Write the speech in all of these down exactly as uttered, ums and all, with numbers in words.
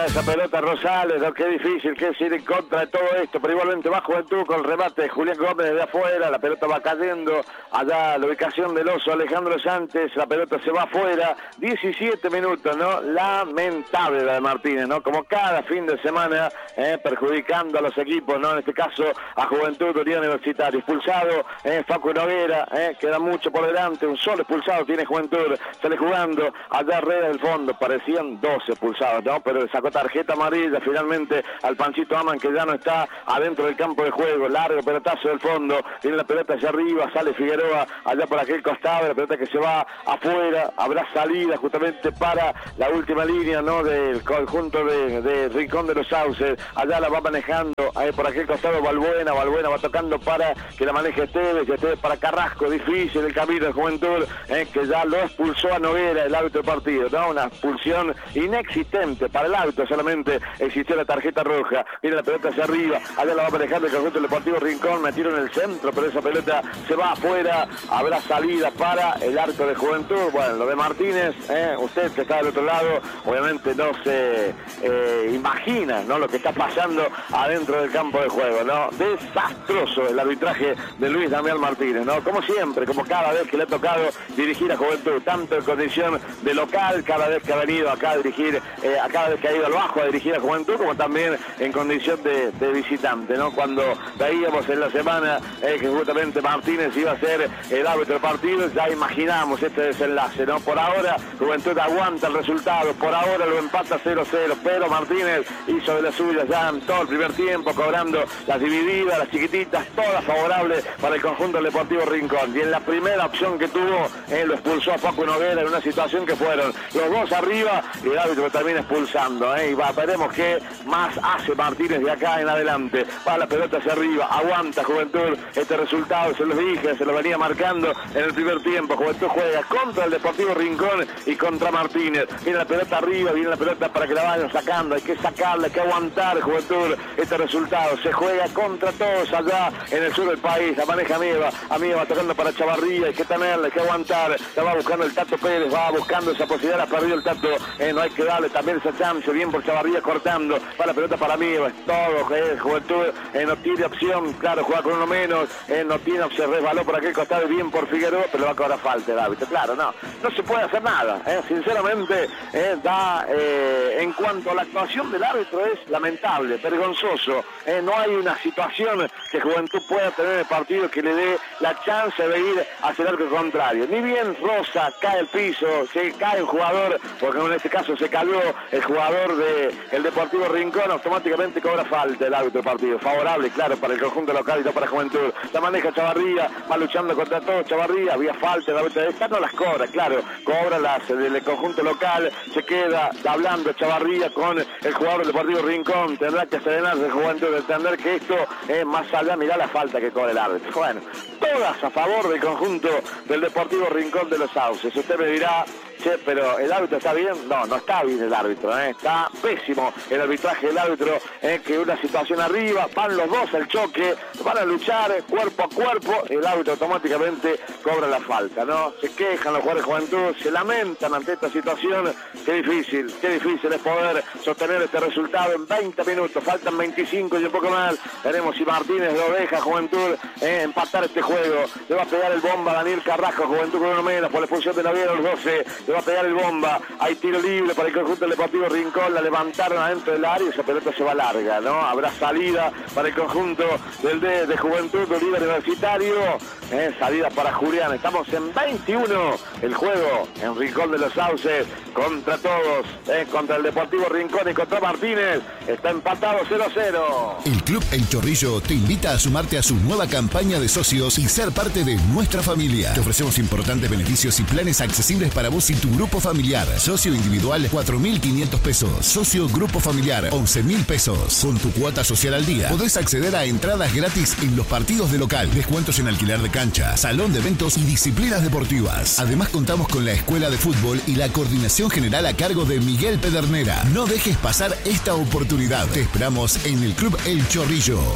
esa pelota Rosales, ¿no? Qué difícil que es ir en contra de todo esto, pero igualmente va Juventud con el remate de Julián Gómez de afuera, la pelota va cayendo allá a la ubicación del oso Alejandro Sánchez, la pelota se va afuera, diecisiete minutos, ¿no? Lamentable la de Martínez, ¿no? Como cada fin de semana, eh, perjudicando a los equipos, ¿no? En este caso a Juventud Unión Universitaria, expulsado, eh, Facu Noguera, eh, queda mucho por delante, un solo expulsado tiene Juventud, sale jugando allá arriba del fondo, parecían doce expulsados, ¿no? Pero le sacó tarjeta amarilla finalmente al Panchito Aman, que ya no está adentro del campo de juego, largo pelotazo del fondo, viene la pelota hacia arriba, sale Figueroa allá por aquel costado, la pelota que se va afuera, habrá salida justamente para la última línea, ¿no? Del conjunto de, de Rincón de los Sauces, allá la va manejando, ahí por aquel costado Balbuena, Balbuena va tocando para que la maneje Esteves, y Esteves para Carrasco, difícil el camino de Juventud, eh, que ya lo expulsó a Noguera, el árbitro del partido, ¿no? Una expulsión inexistente para el árbitro, solamente existió la tarjeta roja, viene la pelota hacia arriba, allá la va manejando el conjunto del Deportivo Rincón, metieron en el centro, pero esa pelota se va afuera, habrá salida para el arco de Juventud. Bueno, lo de Martínez, eh, usted que está del otro lado, obviamente no se eh, imagina, ¿no? Lo que está pasando adentro del campo de juego, ¿no? Desastroso el arbitraje de Luis Damián Martínez, ¿no? Como siempre, como cada vez que le ha tocado dirigir a Juventud, tanto en condición de local, cada vez que ha venido acá a dirigir, eh, a cada vez que ha ido al Bajo a dirigir a Juventud, como también en condición de, de visitante, ¿no? Cuando veíamos en la semana eh, que justamente Martínez iba a ser el árbitro del partido, ya imaginamos este desenlace, ¿no? Por ahora Juventud aguanta el resultado, por ahora lo empata cero cero, pero Martínez hizo de las suyas ya en todo el primer tiempo, cobrando las divididas, las chiquititas, todas favorables para el conjunto del Deportivo Rincón. Y en la primera opción que tuvo, eh, lo expulsó a Facu Noguera en una situación que fueron los dos arriba y el árbitro termina expulsando, ¿eh? Y va, veremos qué más hace Martínez de acá en adelante. Va la pelota hacia arriba, aguanta Juventud este resultado, se los dije, se lo venía marcando en el primer tiempo. Juventud juega contra el Deportivo Rincón y contra Martínez. Viene la pelota arriba, viene la pelota para que la vayan sacando, hay que sacarla, hay que aguantar Juventud este resultado. Se juega contra todos allá en el sur del país, la maneja Amieva, Amieva tocando para Chavarría, hay que tenerla, hay que aguantar, la va buscando el Tato Pérez, va buscando esa posibilidad, ha perdido el Tato, eh, no hay que darle también esa chance, bien por Chavarría cortando, va la pelota para Amieva, es todo, eh, Juventud eh, no tiene opción, claro, juega con uno menos, eh, no tiene opción, resbaló por aquel costado bien por Figueroa, pero le va a cobrar falta el árbitro, claro, no, no se puede hacer nada, eh, sinceramente, eh, da, eh, en cuanto a la actuación del árbitro es lamentable, vergonzoso, eh, no hay una situación que Juventud pueda tener en el partido que le dé la chance de ir hacia el arco contrario, ni bien Rosa cae al piso, se cae el jugador, porque en este caso se cayó el jugador del Deportivo Rincón, automáticamente cobra falta el árbitro del partido, favorable, claro, para el conjunto local y no para Juventud, la maneja Chavarría, va luchando contra todo Chavarría, había falta, la árbitro de esta no las cobra, claro, cobra las del conjunto local, se queda hablando Chavarría con el jugador del Deportivo Rincón, tendrá que serenarse el Juventud de entender que esto es más allá, mirá la falta que cobra el árbitro, bueno, todas a favor del conjunto del Deportivo Rincón de los Sauces. Usted me dirá, che, pero ¿el árbitro está bien? No, no está bien el árbitro, ¿eh? Está pésimo el arbitraje del árbitro, ¿eh? Que una situación arriba, van los dos al choque, van a luchar cuerpo a cuerpo, el árbitro automáticamente cobra la falta, ¿no? Se quejan los jugadores de Juventud, se lamentan ante esta situación, qué difícil, qué difícil es poder sostener este resultado en veinte minutos, faltan veinticinco y un poco más, veremos si Martínez lo deja Juventud eh, empatar este juego, le va a pegar el bomba a Daniel Carrasco, Juventud con uno menos, por la expulsión de Noguera a los doce, le va a pegar el bomba, hay tiro libre para el conjunto del Deportivo Rincón, la levantaron adentro del área y esa pelota se va larga, ¿no? Habrá salida para el conjunto del de, de Juventud Oliver Universitario, eh, salida para Julián, estamos en veintiuno, el juego en Rincón de los Sauces, contra todos, eh, contra el Deportivo Rincón y contra Martínez, está empatado cero cero. El Club El Chorrillo te invita a sumarte a su nueva campaña de socios y ser parte de nuestra familia. Te ofrecemos importantes beneficios y planes accesibles para vos y tu grupo familiar. Socio individual, cuatro mil quinientos pesos. Socio grupo familiar, once mil pesos. Con tu cuota social al día, podés acceder a entradas gratis en los partidos de local, descuentos en alquiler de cancha, salón de eventos y disciplinas deportivas. Además, contamos con la Escuela de Fútbol y la coordinación general a cargo de Miguel Pedernera. No dejes pasar esta oportunidad. Te esperamos en el Club El Chorrillo.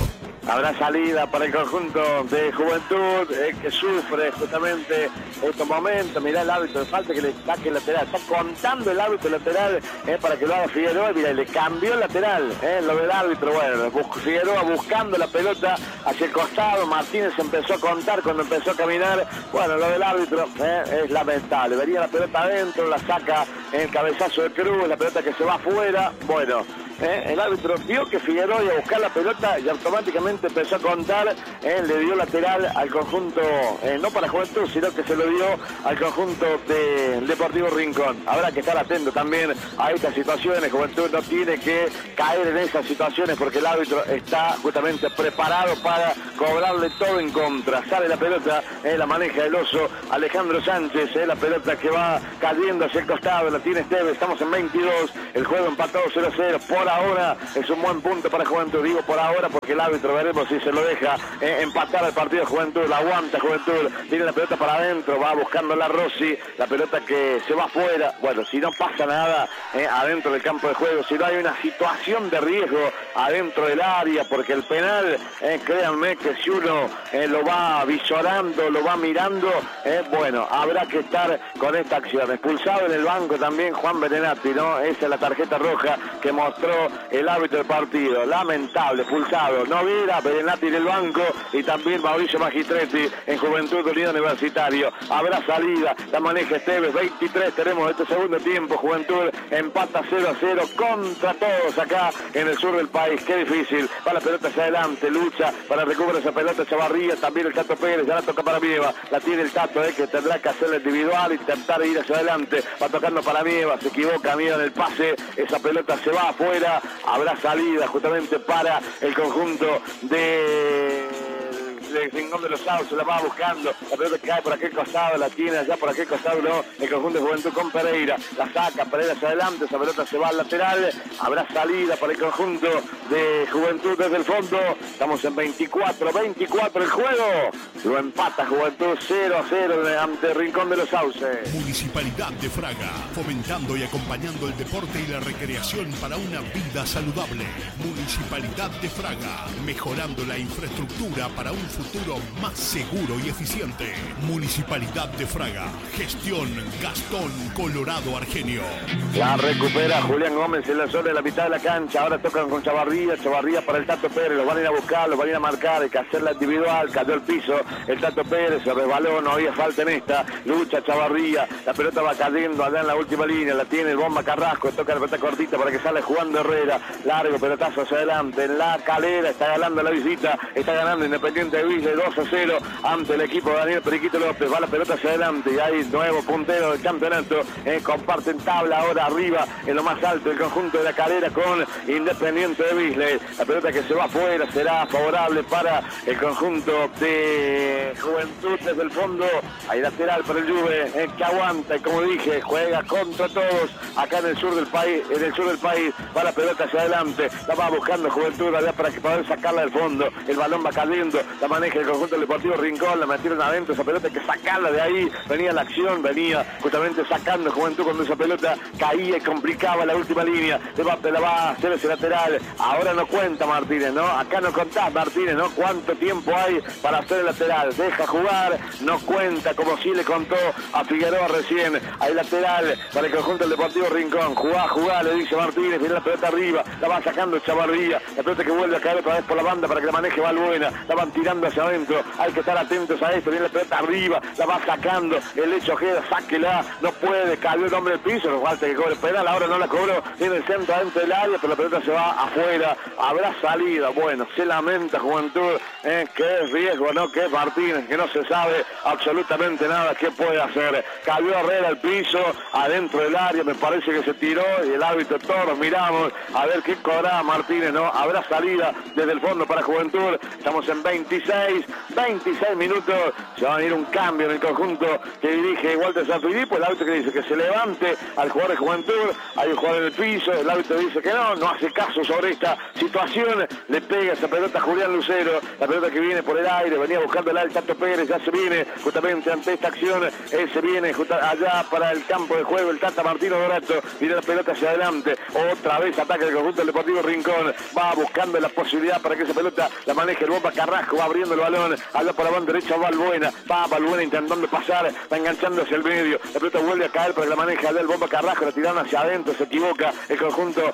Habrá salida para el conjunto de Juventud, eh, que sufre justamente estos momentos. Mirá el árbitro, falta que le saque lateral. Está contando el árbitro lateral eh, para que lo haga Figueroa. Mira, le cambió el lateral, eh, lo del árbitro. Bueno, Figueroa buscando la pelota hacia el costado. Martínez empezó a contar cuando empezó a caminar. Bueno, lo del árbitro eh, es lamentable. Venía la pelota adentro, la saca en el cabezazo de Cruz, la pelota que se va afuera. Bueno, Eh, el árbitro vio que Figueroa iba a buscar la pelota y automáticamente empezó a contar, eh, le dio lateral al conjunto, eh, no para Juventud, sino que se lo dio al conjunto del Deportivo Rincón. Habrá que estar atento también a estas situaciones. Juventud no tiene que caer en esas situaciones porque el árbitro está justamente preparado para cobrarle todo en contra. Sale la pelota, eh, la maneja el oso Alejandro Sánchez, eh, la pelota que va cayendo hacia el costado, la tiene Esteves. Estamos en veintidós, el juego empatado cero a cero. Por ahora es un buen punto para Juventud, digo por ahora porque el árbitro veremos si se lo deja eh, empatar al partido de Juventud. La aguanta Juventud, tiene la pelota para adentro, va buscando la Rossi, la pelota que se va afuera. Bueno, si no pasa nada eh, adentro del campo de juego, si no hay una situación de riesgo adentro del área, porque el penal, eh, créanme que si uno eh, lo va visorando, lo va mirando, eh, bueno, habrá que estar con esta acción. Expulsado en el banco también Juan Berenati, ¿no? Esa es la tarjeta roja que mostró el árbitro del partido. Lamentable, expulsado Novira, Berenati en el banco y también Mauricio Magistretti en Juventud Unido Universitario. Habrá salida, la maneja Esteves. Veintitrés tenemos este segundo tiempo. Juventud empata cero a cero contra todos acá en el sur del país. Qué difícil, va la pelota hacia adelante, lucha para recuperar esa pelota Chavarría, también el Tato Pérez, ya la toca para Mieva, la tiene el Tato, eh, que tendrá que hacerla individual, intentar ir hacia adelante, va tocando para Mieva, se equivoca Mieva en el pase, esa pelota se va afuera. Habrá salida justamente para el conjunto de el Rincón de los Sauces, se la va buscando, la pelota cae por aquel costado, la tiene allá por aquel costado, no, el conjunto de Juventud con Pereira, la saca, Pereira hacia adelante, esa pelota se va al lateral, habrá salida para el conjunto de Juventud desde el fondo. Estamos en veinticuatro veinticuatro el juego, lo empata Juventud cero a cero ante Rincón de los Sauces. Municipalidad de Fraga, fomentando y acompañando el deporte y la recreación para una vida saludable. Municipalidad de Fraga, mejorando la infraestructura para un futuro más seguro y eficiente. Municipalidad de Fraga, gestión Gastón Colorado Argenio. La recupera Julián Gómez en la zona de la mitad de la cancha. Ahora tocan con Chavarría, Chavarría para el Tato Pérez. Los van a ir a buscar, los van a ir a marcar. Hay que hacerla individual, cayó el piso. El Tato Pérez se resbaló, no había falta en esta. Lucha Chavarría, la pelota va cayendo allá en la última línea. La tiene el Bomba Carrasco, toca la pelota cortita para que sale jugando Herrera. Largo pelotazo hacia adelante. En la Calera está ganando la visita, está ganando Independiente de Villa dos a cero ante el equipo de Daniel Periquito López. Va la pelota hacia adelante y hay nuevo puntero del campeonato. Eh, comparten tabla ahora arriba en lo más alto el conjunto de la Calera con Independiente de Bisley. La pelota que se va afuera será favorable para el conjunto de Juventud desde el fondo. Hay lateral para el Juve, eh, que aguanta y como dije juega contra todos acá en el sur del país. En el sur del país va la pelota hacia adelante, la va buscando Juventud allá para que poder sacarla del fondo. El balón va cayendo, la maneja el conjunto del Deportivo Rincón, la metieron adentro, esa pelota hay que sacarla de ahí. Venía la acción, venía justamente sacando Juventud cuando esa pelota caía y complicaba la última línea. Le va, la va a hacer ese lateral. Ahora no cuenta Martínez, ¿no? Acá no contás Martínez, ¿no? ¿Cuánto tiempo hay para hacer el lateral? Deja jugar, no cuenta, como si le contó a Figueroa recién. Hay lateral para el conjunto del Deportivo Rincón. Jugá, jugá, le dice Martínez, viene la pelota arriba, la va sacando Chavarría, la pelota que vuelve a caer otra vez por la banda para que la maneje Valbuena, la van tirando hacia adentro, hay que estar atentos a esto, viene la pelota arriba, la va sacando, el hecho Ojeda, sáquela, no puede, cayó el hombre del piso, no falta que cobre penal, ahora no la cobró, tiene el centro adentro del área, pero la pelota se va afuera, habrá salida, bueno, se lamenta Juventud, eh, que es riesgo, ¿no? Que es Martínez, que no se sabe absolutamente nada qué puede hacer, cayó Herrera al piso, adentro del área, me parece que se tiró, y el árbitro, todos miramos, a ver qué cobra Martínez, ¿no? Habrá salida desde el fondo para Juventud, estamos en veintiséis veintiséis, veintiséis minutos, se va a venir un cambio en el conjunto que dirige Walter Sanfilippo, el árbitro que dice que se levante al jugador de Juventud, hay un jugador en el piso, el árbitro dice que no, no hace caso sobre esta situación, le pega esa pelota a Julián Lucero, la pelota que viene por el aire, venía buscando el Tato Pérez, ya se viene justamente ante esta acción, él se viene allá para el campo de juego, el Tata Martino Dorato, viene la pelota hacia adelante, otra vez ataque del conjunto del Deportivo Rincón, va buscando la posibilidad para que esa pelota la maneje el Bomba Carrasco, va abriendo el balón, allá por la banda derecha Valbuena, va Valbuena intentando pasar, va enganchando hacia el medio, la pelota vuelve a caer para que la maneja allá el Bomba Carrasco, la tiran hacia adentro, se equivoca el conjunto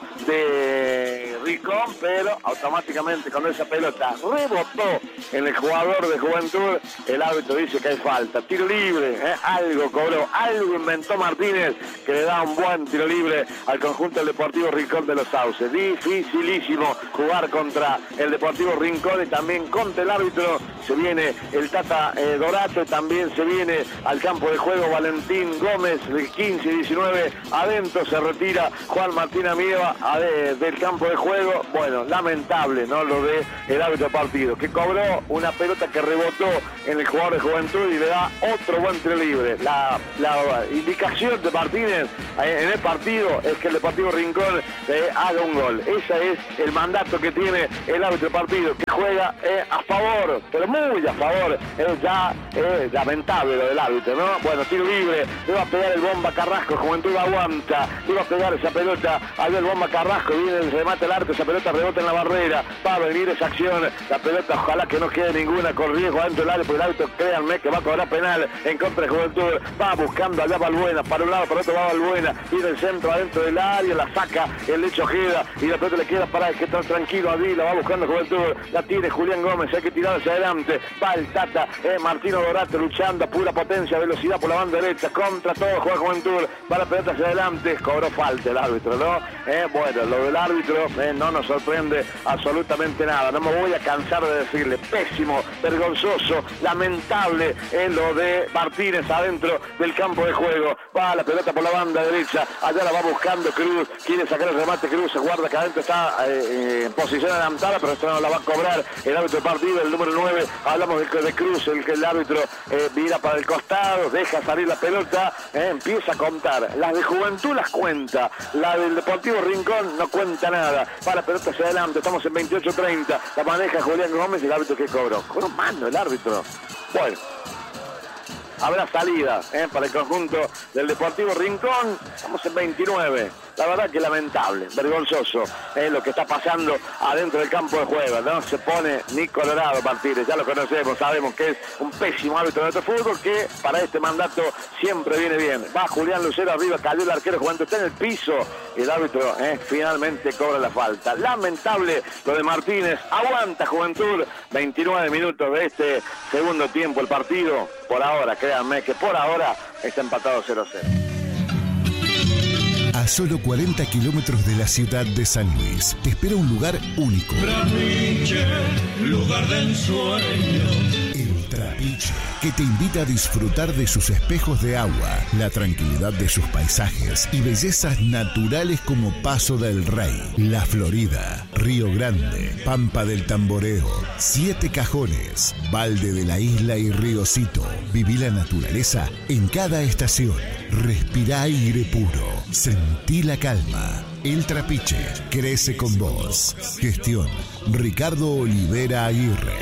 de Rincón, pero automáticamente con esa pelota rebotó en el jugador de Juventud, el árbitro dice que hay falta, tiro libre, ¿eh? algo cobró, algo inventó Martínez que le da un buen tiro libre al conjunto del Deportivo Rincón de los Sauces. Dificilísimo jugar contra el Deportivo Rincón y también contra el árbitro. Se viene el Tata eh, Dorato, también se viene al campo de juego Valentín Gómez, de quince y diecinueve, adentro se retira Juan Martín Amieva de, del campo de juego. Bueno, lamentable, ¿no? Lo de el árbitro de partido, que cobró una pelota que rebotó en el jugador de Juventud y le da otro buen tiro libre. La, la indicación de Martínez eh, en el partido es que el Deportivo Rincón eh, haga un gol. Ese es el mandato que tiene el árbitro de partido, que juega eh, a favor, pero muy a favor. Es ya eh, lamentable lo del árbitro, ¿no? Bueno, tiro libre, le va a pegar el Bomba Carrasco, Juventud aguanta, le va a pegar esa pelota, ahí el Bomba Carrasco, viene el remate al arco, esa pelota rebota en la barrera, va a venir esa acción, la pelota ojalá que no quede ninguna con riesgo adentro del área, porque el árbitro, créanme que va a cobrar penal en contra de Juventud, va buscando allá Valbuena, para un lado, para otro va Valbuena, viene el centro adentro del área, la saca el Lecho Ojeda y la pelota le queda para que está tranquilo allí, la va buscando Juventud, la tiene Julián Gómez, hay que tirar hacia adelante, va el Tata, eh, Martino Dorato luchando a pura potencia, velocidad por la banda derecha, contra todo, juega Juventud, va la pelota hacia adelante, cobró falta el árbitro, ¿no? Eh, bueno, lo del árbitro eh, no nos sorprende absolutamente nada, no me voy a cansar de decirle, pésimo, vergonzoso, lamentable eh, lo de Martínez adentro del campo de juego, va la pelota por la banda derecha, allá la va buscando Cruz, quiere sacar el remate Cruz, se guarda que adentro está eh, en posición adelantada, pero esto no la va a cobrar el árbitro de partido, el número nueve, hablamos de, de Cruz, el que el árbitro eh, mira para el costado, deja salir la pelota, eh, empieza a contar, las de Juventud las cuenta, la del Deportivo Rincón no cuenta nada, va la pelota hacia adelante, estamos en veintiocho treinta, la maneja Julián Gómez y el árbitro que cobró, cobró mano el árbitro, bueno. Habrá salida eh, para el conjunto del Deportivo Rincón, estamos en veintinueve, la verdad que lamentable, vergonzoso eh, lo que está pasando adentro del campo de juego, no se pone ni colorado Martínez, ya lo conocemos, sabemos que es un pésimo árbitro de nuestro fútbol, que para este mandato siempre viene bien, va Julián Lucero arriba, cayó el arquero jugando, está en el piso, y el árbitro eh, finalmente cobra la falta, lamentable lo de Martínez, aguanta Juventud, veintinueve minutos de este segundo tiempo, el partido, por ahora, créanme que por ahora está empatado cero cero. A solo cuarenta kilómetros de la ciudad de San Luis, te espera un lugar único. Trapiche, lugar de ensueño. El Trapiche, que te invita a disfrutar de sus espejos de agua, la tranquilidad de sus paisajes y bellezas naturales como Paso del Rey, La Florida, Río Grande, Pampa del Tamboreo, Siete Cajones, Valde de la Isla y Riocito. Viví la naturaleza en cada estación. Respirá aire puro. Sentí la calma. El Trapiche crece con vos. Gestión Ricardo Olivera Aguirre.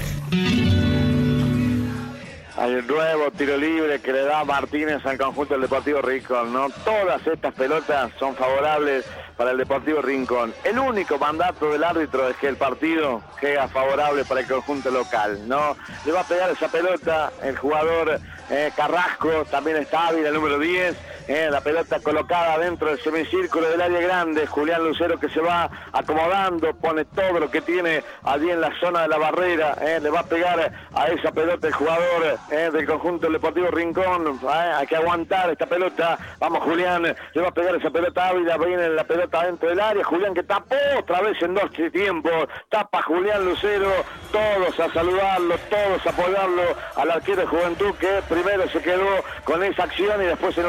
Hay un nuevo tiro libre que le da Martínez al conjunto del Deportivo Rincón, ¿no? Todas estas pelotas son favorables para el Deportivo Rincón. El único mandato del árbitro es que el partido sea favorable para el conjunto local, ¿no? Le va a pegar esa pelota el jugador eh, Carrasco, también está hábil, el número diez, eh, la pelota colocada dentro del semicírculo del área grande, Julián Lucero que se va acomodando, pone todo lo que tiene allí en la zona de la barrera, eh, le va a pegar a esa pelota el jugador eh, del conjunto del Deportivo Rincón, eh, hay que aguantar esta pelota, vamos Julián, le va a pegar esa pelota Ávila, viene la pelota dentro del área, Julián que tapó otra vez en dos tiempos, tapa Julián Lucero, todos a saludarlo, todos a apoyarlo al arquero de Juventud que primero se quedó con esa acción y después en el rebote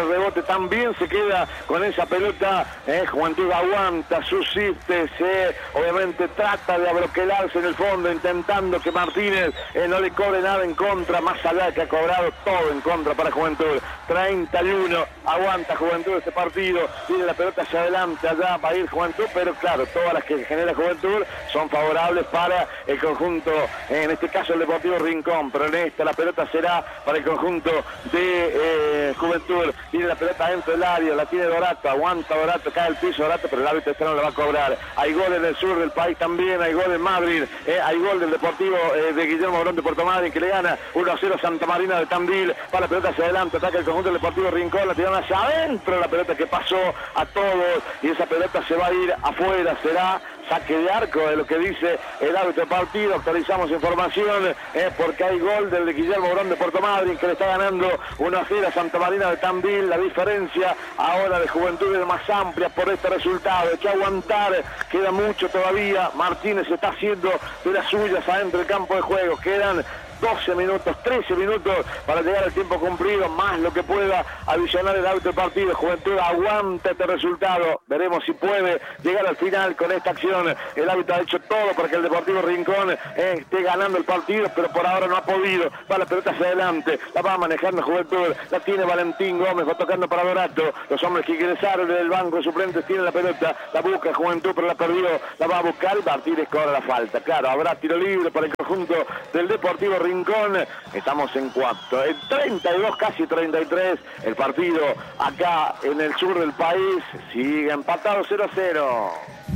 también se queda con esa pelota, eh, Juventud aguanta, subsiste, eh, obviamente trata de abroquelarse en el fondo, intentando que Martínez eh, no le cobre nada en contra, más allá de que ha cobrado todo en contra para Juventud. treinta y uno, aguanta Juventud este partido, tiene la pelota hacia adelante, allá va a ir Juventud, pero claro, todas las que genera Juventud son favorables para el conjunto, eh, en este caso el Deportivo Rincón, pero en esta la pelota será para el conjunto de eh, Juventud. Tiene la pelota dentro del área, la tiene Dorato, aguanta Dorato, cae al piso Dorato, pero el árbitro este no la va a cobrar. Hay gol en el sur del país también, hay gol en Madrid, eh, hay gol del Deportivo eh, de Guillermo Morón de Puerto Madryn, que le gana uno a cero Santa Marina de Tandil. Va la pelota hacia adelante, ataca el conjunto del Deportivo Rincón, la tiran hacia adentro, la pelota que pasó a todos, y esa pelota se va a ir afuera, será saque de arco, de lo que dice el árbitro del partido. Actualizamos información eh, porque hay gol del de Guillermo Morón de Puerto Madryn, que le está ganando uno a cero a Santa Marina de Tandil. La diferencia ahora de Juventud es más amplia por este resultado. Hay que aguantar, queda mucho todavía. Martínez está haciendo de las suyas adentro del campo de juego. Quedan doce minutos, trece minutos para llegar al tiempo cumplido, más lo que pueda adicionar el árbitro del partido. Juventud aguanta este resultado, veremos si puede llegar al final con esta acción. El árbitro ha hecho todo para que el Deportivo Rincón eh, esté ganando el partido, pero por ahora no ha podido. Va la pelota hacia adelante, la va manejando Juventud, la tiene Valentín Gómez, va tocando para Dorato. Los hombres que ingresaron del banco de suplentes tienen la pelota, la busca Juventud, pero la perdió, la va a buscar y Martínez cobra la falta. Claro, habrá tiro libre para el conjunto del Deportivo Rincón. Estamos en cuarto, en treinta y dos, casi treinta y tres, el partido acá en el sur del país sigue empatado cero a cero.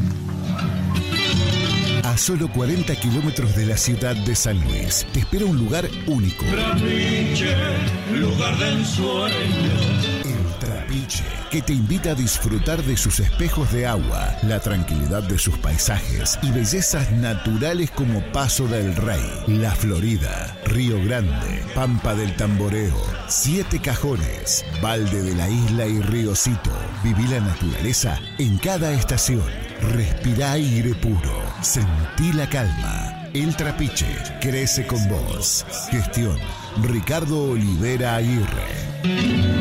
A solo cuarenta kilómetros de la ciudad de San Luis, te espera un lugar único. Trapiche, lugar de ensueño. El Trapiche, que te invita a disfrutar de sus espejos de agua, la tranquilidad de sus paisajes y bellezas naturales como Paso del Rey, La Florida, Río Grande, Pampa del Tamboreo, Siete Cajones, Valde de la Isla y Riocito. Viví la naturaleza en cada estación. Respirá aire puro. Sentí la calma. El Trapiche crece con vos. Gestión Ricardo Olivera Aguirre.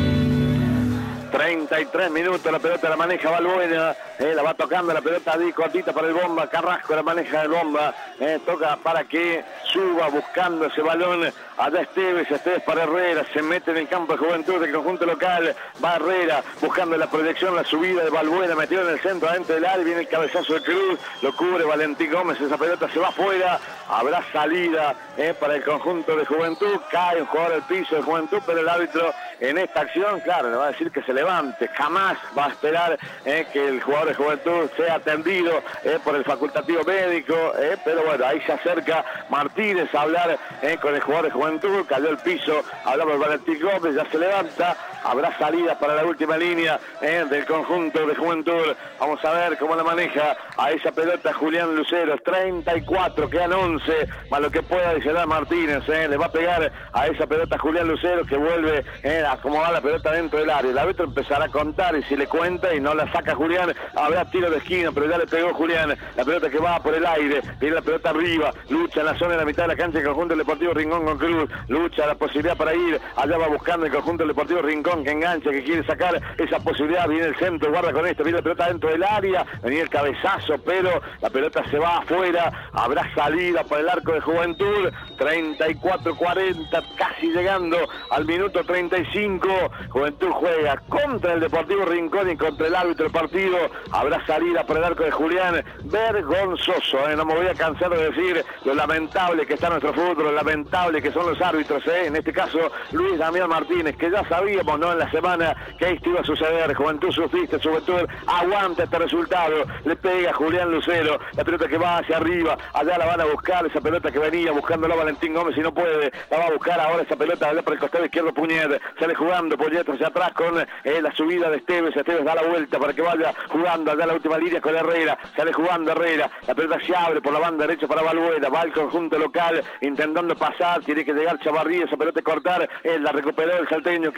treinta y tres minutos, la pelota la maneja Balbuena, eh, la va tocando la pelota ahí cortita para el Bomba, Carrasco la maneja el Bomba, eh, toca para que suba buscando ese balón, allá Esteves, Esteves para Herrera, se mete en el campo de Juventud del conjunto local, va Herrera buscando la proyección, la subida de Balbuena, metió en el centro adentro del área, viene el cabezazo de Cruz, lo cubre Valentín Gómez, esa pelota se va afuera, habrá salida eh, para el conjunto de Juventud, cae un jugador al piso de Juventud, pero el árbitro en esta acción, claro, le va a decir que se levante, jamás va a esperar eh, que el jugador de Juventud sea atendido eh, por el facultativo médico, eh, pero bueno, ahí se acerca Martínez a hablar eh, con el jugador de Juventud, cayó al piso, hablamos de Valentín Gómez, ya se levanta, habrá salida para la última línea eh, del conjunto de Juventud. Vamos a ver cómo la maneja a esa pelota Julián Lucero, treinta y cuatro, quedan once, más lo que pueda adicionar Martínez, eh, le va a pegar a esa pelota Julián Lucero, que vuelve eh, a acomodar la pelota dentro del área. El árbitro empezará a contar y si le cuenta y no la saca Julián, habrá tiro de esquina, pero ya le pegó Julián, la pelota que va por el aire, viene la pelota arriba, lucha en la zona de la mitad de la cancha el conjunto del Deportivo Rincón con Cruz, lucha la posibilidad para ir, allá va buscando el conjunto del Deportivo Rincón que engancha, que quiere sacar esa posibilidad, viene el centro, guarda con esto, viene la pelota dentro del área, venía el cabezazo, pero la pelota se va afuera, habrá salida para el arco de Juventud, treinta y cuatro cuarenta, casi llegando al minuto treinta y cinco, Juventud juega contra el Deportivo Rincón y contra el árbitro del partido, habrá salida para el arco de Julián, vergonzoso, ¿eh? No me voy a cansar de decir lo lamentable que está nuestro fútbol, lo lamentable que son los árbitros, ¿eh? En este caso Luis Damián Martínez, que ya sabíamos, ¿no?, en la semana que esto iba a suceder. Juventud sufriste, Juventud aguanta este resultado, le pega Julián Lucero, la pelota que va hacia arriba, allá la van a buscar, esa pelota que venía buscándola Valentín Gómez y no puede, la va a buscar ahora esa pelota allá por el costado izquierdo Puñet, sale jugando Puñet hacia atrás con eh, la subida de Esteves, Esteves da la vuelta para que vaya jugando allá la última línea con Herrera, sale jugando Herrera, la pelota se abre por la banda derecha para Balbuena, va el conjunto local intentando pasar, tiene que llegar Chavarría, esa pelota cortar, él la recuperó el salteño que viste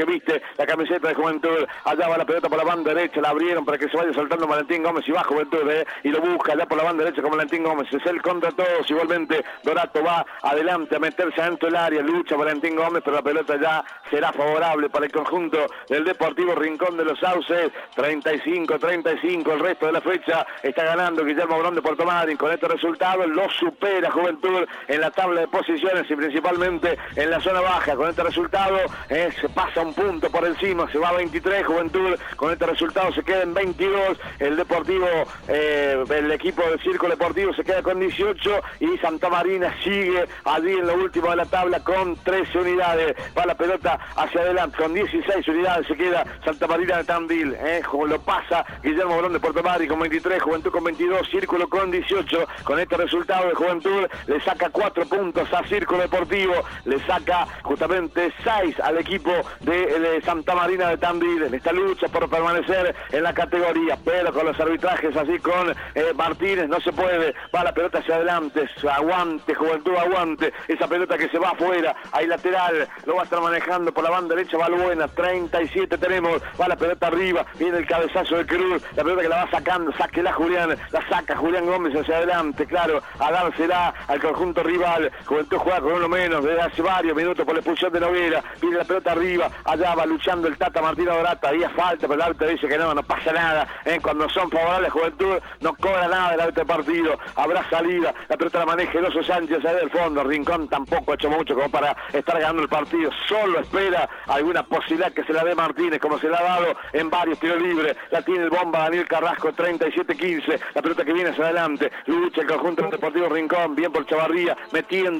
la camiseta de Juventud. Allá va la pelota por la banda derecha, la abrieron para que se vaya soltando Valentín Gómez y va Juventud, eh, y lo busca allá por la banda derecha con Valentín Gómez. Es el contra todos. Igualmente Dorato va adelante a meterse adentro del área, lucha Valentín Gómez, pero la pelota ya será favorable para el conjunto del Deportivo Rincón de los Sauces. treinta y cinco treinta y cinco, el resto de la fecha está ganando Guillermo Brown de Puerto Madryn. Con este resultado lo supera Juventud en la tabla de posiciones y principalmente en la zona baja. Con este resultado eh, se pasa un punto por encima, se va a veintitrés Juventud. Con este resultado se queda en veintidós. El Deportivo, eh, el equipo del Círculo Deportivo se queda con dieciocho y Santa Marina sigue allí en lo último de la tabla con trece unidades. Va la pelota hacia adelante con dieciséis unidades, se queda Santa Marina de Tandil, eh, como lo pasa Guillermo Brown de Puerto Madryn con veintitrés, Juventud con veintidós, Círculo con dieciocho. Con este resultado de Juventud le saca cuatro puntos a Círculo Deportivo, le saca justamente seis al equipo de, de Santa Marina de Tandil en esta lucha por permanecer en la categoría, pero con los arbitrajes así con eh, Martínez no se puede. Va la pelota hacia adelante, aguante Juventud, aguante esa pelota que se va afuera, hay lateral, lo va a estar manejando por la banda derecha Balbuena. Treinta y siete tenemos, va la pelota arriba, viene el cabezazo de Cruz, la pelota que la va sacando, sáquela Julián, la saca Julián Gómez hacia adelante, claro, a dársela al conjunto rival. Juventud juega con uno menos desde hace varios minutos por la expulsión de Noguera, viene la pelota arriba, allá va luchando el Tata Martino Dorata, había falta, pero el árbitro dice que no, no pasa nada, ¿eh? Cuando son favorables Juventud no cobra nada el árbitro de partido, habrá salida, la pelota la maneja el Oso Sánchez ahí del fondo. Rincón tampoco ha hecho mucho como para estar ganando el partido, solo espera alguna posibilidad que se la dé Martínez, como se la ha dado en varios tiros libres. La tiene el bomba Daniel Carrasco, treinta y siete quince, la pelota que viene hacia adelante, lucha el conjunto del Deportivo Rincón, bien por Chavarría, metiendo